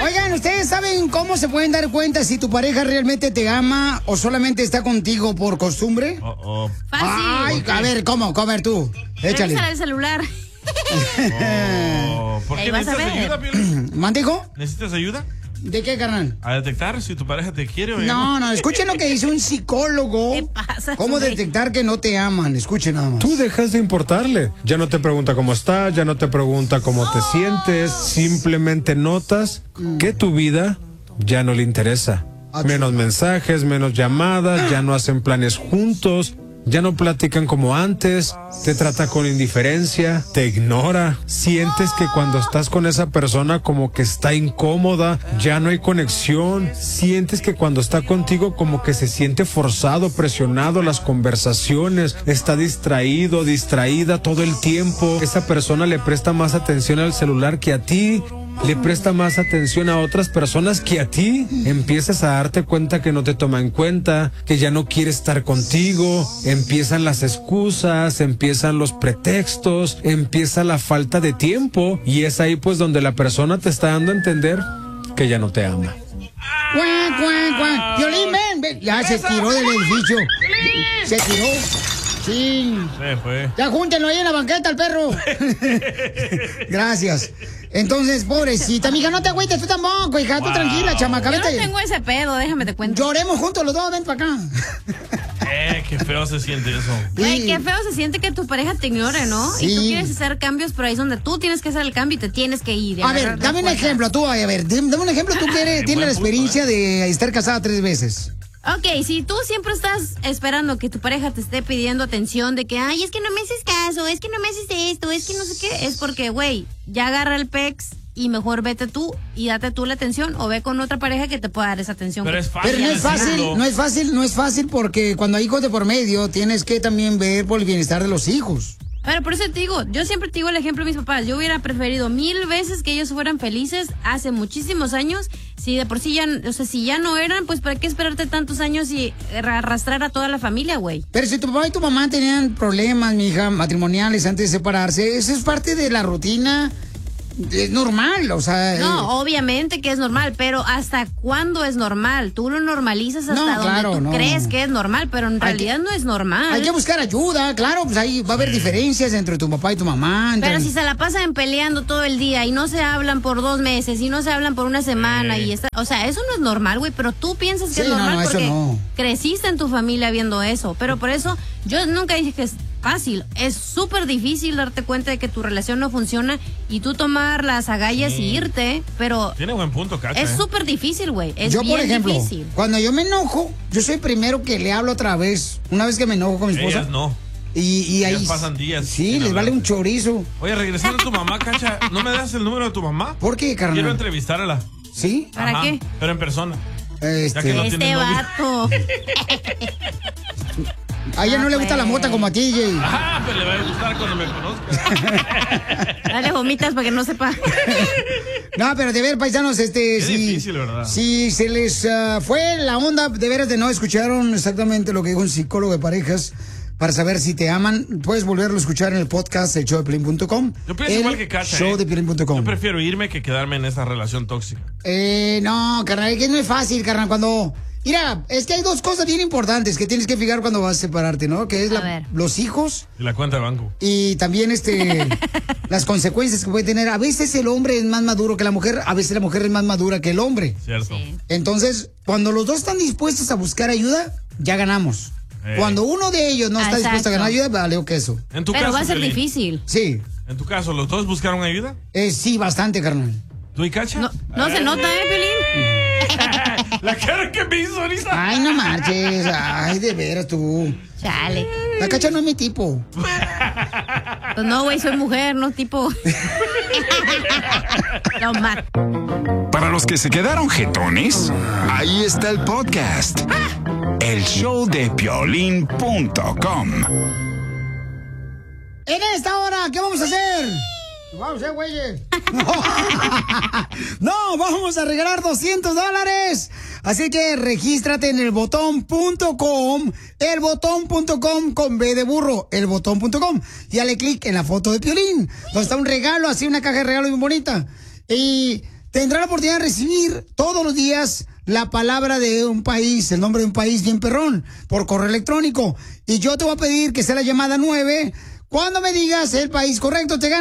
Oigan, ¿ustedes saben cómo se pueden dar cuenta si tu pareja realmente te ama o solamente está contigo por costumbre? Fácil. Ay, a ver, ¿cómo? A ver tú, échale. Revisa el celular. ¿Por qué Ahí vas a necesitas ver. ayuda, Piolín? ¿Mandijo? ¿Necesitas ayuda? ¿De qué, carnal? A detectar si tu pareja te quiere o No, escuchen lo que dice un psicólogo. ¿Qué pasa, ¿Cómo güey? detectar que no te aman? Escuchen nada más. Tú dejas de importarle. Ya no te pregunta cómo está, ya no te pregunta cómo te sientes. Simplemente notas que tu vida ya no le interesa. Menos mensajes, menos llamadas, ya no hacen planes juntos. Ya no platican como antes, te trata con indiferencia, te ignora, sientes que cuando estás con esa persona como que está incómoda, ya no hay conexión, sientes que cuando está contigo como que se siente forzado, presionado las conversaciones, está distraído, distraída todo el tiempo, esa persona le presta más atención al celular que a ti. Le presta más atención a otras personas que a ti. Empiezas a darte cuenta que no te toma en cuenta, que ya no quiere estar contigo. Empiezan las excusas, empiezan los pretextos, empieza la falta de tiempo. Y es ahí pues donde la persona te está dando a entender que ya no te ama. Piolín, ven. Ya se tiró del edificio. Se tiró. Sí. Se fue. Ya júntenlo ahí en la banqueta al perro. Gracias. Entonces, pobrecita, mija, no te agüites tú tampoco, hija, tú tranquila, chamaca, Yo no vete. tengo ese pedo, déjame te cuento. Lloremos juntos los dos, ven para acá. Qué feo se siente eso. Güey, qué feo se siente que tu pareja te ignore, ¿no? Sí. Y tú quieres hacer cambios, pero ahí es donde tú tienes que hacer el cambio y te tienes que ir. A ver, dame un ejemplo, tú, dame un ejemplo, tú que tienes la experiencia de estar casada 3 veces. Ok, si tú siempre estás esperando que tu pareja te esté pidiendo atención de que, ay, es que no me haces caso, es que no me haces esto, es que no sé qué, es porque, güey, ya agarra el pex y mejor vete tú y date tú la atención o ve con otra pareja que te pueda dar esa atención. Pero es fácil. Pero no es fácil porque cuando hay hijos de por medio tienes que también ver por el bienestar de los hijos. Pero por eso te digo, yo siempre te digo el ejemplo de mis papás. Yo hubiera preferido 1000 veces que ellos fueran felices hace muchísimos años. Si de por sí ya, o sea, si ya no eran, pues ¿para qué esperarte tantos años y arrastrar a toda la familia, güey? Pero si tu papá y tu mamá tenían problemas, mija, matrimoniales antes de separarse, eso es parte de la rutina. Es normal, o sea... No, obviamente que es normal, pero ¿hasta cuándo es normal? Tú lo normalizas hasta donde tú crees que es normal, pero en realidad no es normal. Hay que buscar ayuda, claro, pues ahí va a haber diferencias entre tu papá y tu mamá. Pero si se la pasan peleando todo el día y no se hablan por 2 meses y no se hablan por una semana y está, o sea, eso no es normal, güey, pero tú piensas que es normal porque creciste en tu familia viendo eso, pero por eso yo nunca dije que es fácil, es súper difícil darte cuenta de que tu relación no funciona y tú tomar las agallas y irte, pero... Tiene buen punto, Cacha. Es súper difícil, güey, es yo, bien por ejemplo, difícil. Cuando yo me enojo, yo soy el primero que le hablo otra vez, una vez que me enojo con mi esposa. Ellas no. Y ahí pasan días. Sí, les vale un chorizo. Oye, regresando a tu mamá, Cacha, ¿no me das el número de tu mamá? ¿Por qué, carnal? Quiero entrevistarla. ¿Sí? ¿Para qué? Pero en persona. Ya que no tiene novio. Vato. A ella no le gusta la mota como a ti, Jay. Ah, pero le va a gustar cuando me conozca. Dale gomitas para que no sepa. No, pero de ver, paisanos, Es difícil, ¿verdad? Si se les fue la onda, de veras de no escucharon exactamente lo que dijo un psicólogo de parejas para saber si te aman, puedes volverlo a escuchar en el podcast de showdepiolín.com. Yo pienso igual que Cacha. Showdepiolín.com. Yo prefiero irme que quedarme en esa relación tóxica. No, carnal, es que no es fácil, carnal, cuando... Mira, es que hay 2 cosas bien importantes que tienes que fijar cuando vas a separarte, ¿no? Que es los hijos. Y la cuenta de banco. Y también las consecuencias que puede tener. A veces el hombre es más maduro que la mujer, a veces la mujer es más madura que el hombre. Cierto. Sí. Entonces, cuando los dos están dispuestos a buscar ayuda, ya ganamos. Cuando uno de ellos no está dispuesto a ganar ayuda, vale, queso. En tu Pero caso, va a ser Piolín, difícil. Sí. En tu caso, ¿los dos buscaron ayuda? Sí, bastante, carnal. ¿Tú y Cacha? No se nota, Piolín. La cara que me hizo ahorita. Ay, no marches. Ay, de veras tú. Chale. La Cacha no es mi tipo. Pues no, güey, soy mujer, no tipo. No, Matt. Para los que se quedaron jetones, ahí está el podcast. El showdepiolín.com. En esta hora, ¿qué vamos a hacer? Vamos a hacer, güeyes. No, vamos a regalar $200. Así que regístrate en elbotón.com, elbotón.com con B de burro, elbotón.com. Y dale clic en la foto de Piolín, donde está un regalo, así una caja de regalo bien bonita. Y tendrá la oportunidad de recibir todos los días la palabra de un país, el nombre de un país bien perrón, por correo electrónico. Y yo te voy a pedir que sea la llamada 9. Cuando me digas el país correcto, te ganas